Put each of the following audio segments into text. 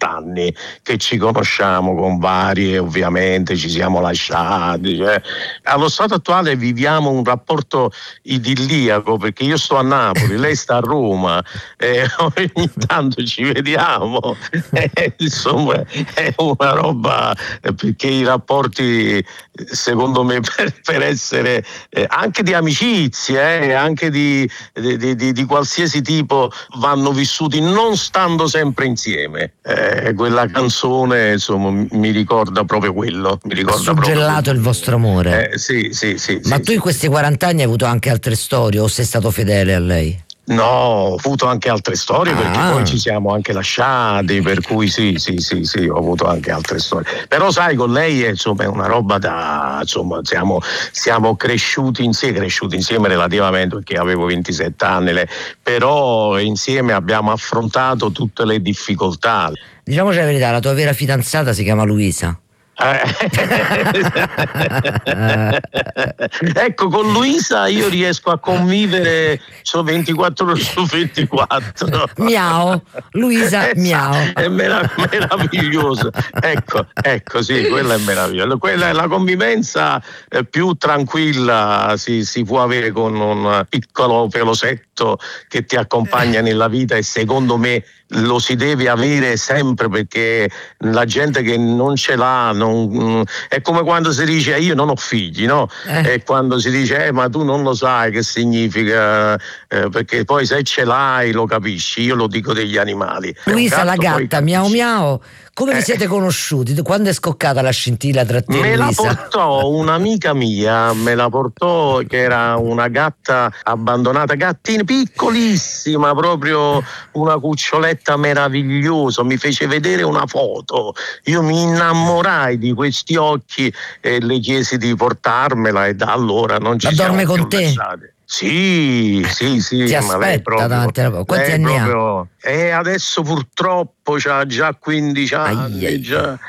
anni che ci conosciamo, con varie, ovviamente ci siamo lasciati, cioè, allo stato attuale viviamo un rapporto idilliaco, perché io sto a Napoli, lei sta a Roma, ogni tanto ci vediamo, insomma è una roba, perché i rapporti, secondo me, per essere anche di amicizie, anche di qualsiasi tipo, vanno vissuti non stando sempre insieme. Quella canzone, insomma, mi ricorda proprio quello. Ha suggellato il vostro amore. Sì. Ma tu in questi 40 anni hai avuto anche altre storie o sei stato fedele a lei? No, ho avuto anche altre storie, perché poi ci siamo anche lasciati, per cui sì, ho avuto anche altre storie. Però sai, con lei è una roba insomma, siamo cresciuti insieme relativamente, perché avevo 27 anni, però insieme abbiamo affrontato tutte le difficoltà. Diciamoci la verità, la tua vera fidanzata si chiama Luisa. Ecco, con Luisa io riesco a convivere 24 ore su 24. Miau, Luisa, miau. È meraviglioso. Ecco, sì, quella è meravigliosa. Quella è la convivenza più tranquilla si può avere con un piccolo pelosetto che ti accompagna nella vita, e secondo me lo si deve avere sempre, perché la gente che non ce l'ha è come quando si dice io non ho figli, no? E quando si dice ma tu non lo sai che significa, perché poi se ce l'hai lo capisci. Io lo dico degli animali. Luisa la gatta, miau miau. Come vi siete conosciuti? Quando è scoccata la scintilla tra te e Luisa? Me la portò un'amica mia, che era una gatta abbandonata, gattina piccolissima, proprio una cuccioletta meravigliosa. Mi fece vedere una foto, io mi innamorai di questi occhi e le chiesi di portarmela, e da allora non ci siamo più lasciati. Sì. Ti aspetta davanti alla porta. Quanti anni ha? E adesso purtroppo c'ha già 15 anni.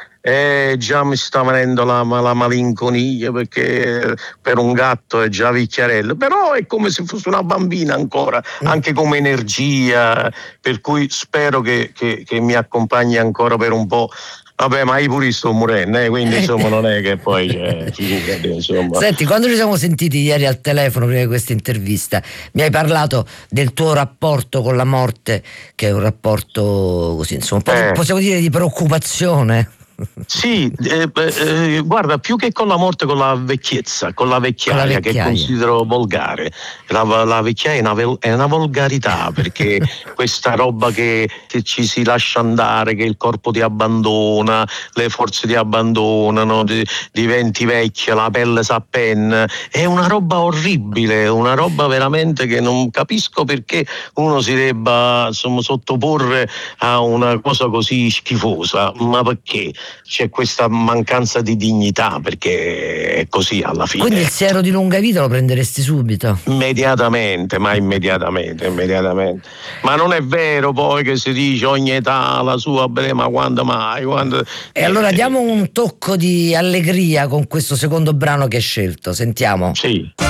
Già mi sta venendo la malinconia, perché per un gatto è già vecchiarello, però è come se fosse una bambina ancora, anche come energia, per cui spero che mi accompagni ancora per un po'. Vabbè, ma io pure sto morendo, quindi insomma non è che poi insomma. Senti, quando ci siamo sentiti ieri al telefono prima di questa intervista, mi hai parlato del tuo rapporto con la morte, che è un rapporto così, insomma, possiamo dire di preoccupazione. Sì, guarda, più che con la morte, con la vecchiezza, con la vecchiaia, che considero volgare. La vecchiaia è una volgarità, perché questa roba che ci si lascia andare, che il corpo ti abbandona, le forze ti abbandonano, diventi vecchia, la pelle s'appenna, è una roba orribile, una roba veramente che non capisco perché uno si debba sottoporre a una cosa così schifosa, ma perché? C'è questa mancanza di dignità, perché è così alla fine. Quindi il siero di lunga vita lo prenderesti subito? Immediatamente. Ma non è vero poi che si dice ogni età ha la sua, ma quando mai? E allora diamo un tocco di allegria con questo secondo brano che hai scelto, sentiamo. Sì.